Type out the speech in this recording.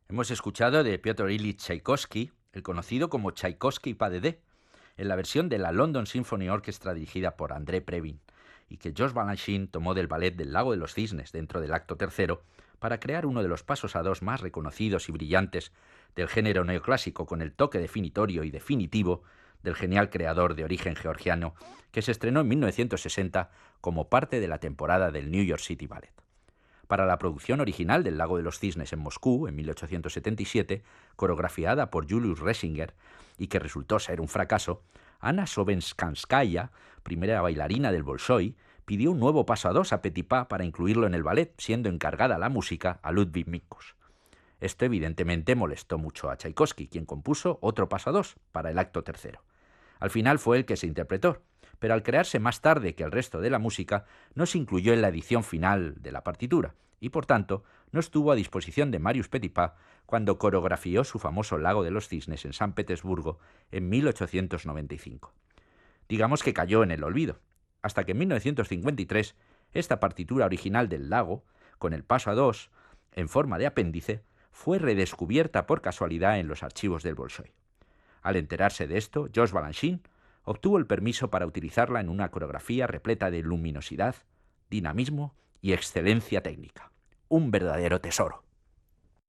Hemos escuchado de Piotr Ilyich Tchaikovsky, el conocido como Tchaikovsky PADD, en la versión de la London Symphony Orchestra dirigida por André Previn, y que Georges Balanchine tomó del ballet del Lago de los Cisnes dentro del acto tercero para crear uno de los pasos a dos más reconocidos y brillantes del género neoclásico, con el toque definitorio y definitivo del genial creador de origen georgiano que se estrenó en 1960 como parte de la temporada del New York City Ballet. Para la producción original del Lago de los Cisnes en Moscú, en 1877, coreografiada por Julius Resinger, y que resultó ser un fracaso, Anna Sobenskaya, primera bailarina del Bolshoi, pidió un nuevo paso a dos a Petipa para incluirlo en el ballet, siendo encargada la música a Ludwig Minkus. Esto evidentemente molestó mucho a Tchaikovsky, quien compuso otro paso a dos para el acto tercero. Al final fue el que se interpretó, pero al crearse más tarde que el resto de la música, no se incluyó en la edición final de la partitura, y por tanto no estuvo a disposición de Marius Petipa cuando coreografió su famoso Lago de los Cisnes en San Petersburgo en 1895. Digamos que cayó en el olvido, hasta que en 1953 esta partitura original del Lago, con el paso a dos, en forma de apéndice, fue redescubierta por casualidad en los archivos del Bolshoi. Al enterarse de esto, Georges Balanchine obtuvo el permiso para utilizarla en una coreografía repleta de luminosidad, dinamismo y excelencia técnica. Un verdadero tesoro.